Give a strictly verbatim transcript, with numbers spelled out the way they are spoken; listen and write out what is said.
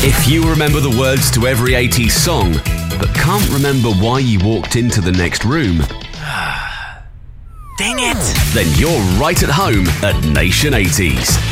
If you remember the words to every eighties song, but can't remember why you walked into the next room, Dang it! then you're right at home at Nation eighties.